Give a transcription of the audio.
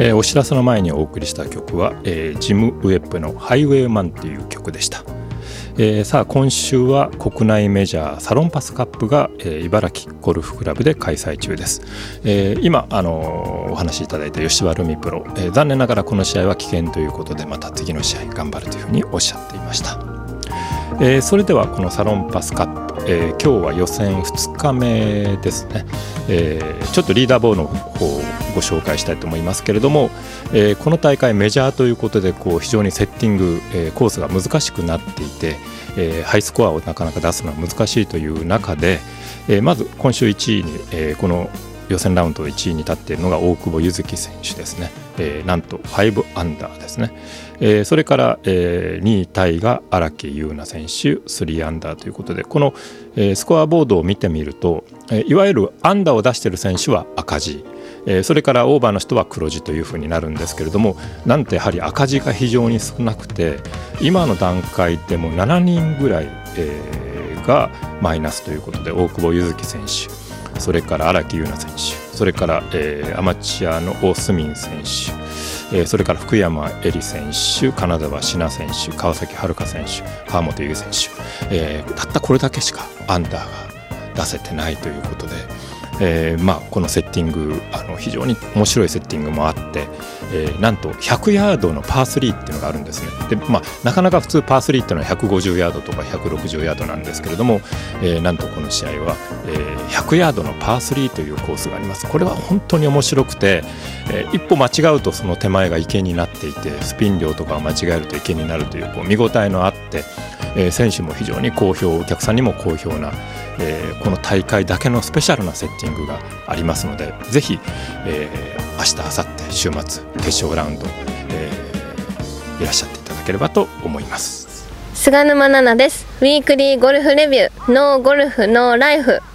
お知らせの前にお送りした曲は、ジム・ウェップのハイウェイマンという曲でした。さあ今週は国内メジャーサロンパスカップが、茨城ゴルフクラブで開催中です。今お話しいただいた吉原海プロ、残念ながらこの試合は危険ということでまた次の試合頑張るというふうにおっしゃっていました。それではこのサロンパスカップ、今日は予選2日目ですね。ちょっとリーダーボードの方をご紹介したいと思いますけれども、この大会メジャーということで非常にセッティング、コースが難しくなっていて、ハイスコアをなかなか出すのは難しいという中で、まず今週1位に、この予選ラウンド1位に立っているのが大久保柚月選手ですね。なんと5アンダーですね。それから、2位タイが荒木優奈選手3アンダーということで、この、スコアボードを見てみると、いわゆるアンダーを出している選手は赤字、それからオーバーの人は黒字というふうになるんですけれども、なんとやはり赤字が非常に少なくて、今の段階でも7人ぐらい、がマイナスということで、大久保柚月選手、それから荒木優奈選手、それから、アマチュアのオースミン選手、それから福山絵里選手、金沢志奈選手、川崎春花選手、川本優選手、たったこれだけしかアンダーが出せてないということで、このセッティング非常に面白いセッティングもあって、なんと100ヤードのパー3っていうのがあるんですね。で、なかなか普通パー3っていうのは150ヤードとか160ヤードなんですけれども、なんとこの試合は、100ヤードのパー3というコースがあります。これは本当に面白くて、一歩間違うとその手前が池になっていて、スピン量とかを間違えると池になるという、見応えのあって、選手も非常に好評、お客さんにも好評な、この大会だけのスペシャルなセッティングがありますので、ぜひ、明日、明後日、週末決勝ラウンド、いらっしゃっていただければと思います。 菅沼奈々です。ウィークリーゴルフレビュー、ノーゴルフノーライフ。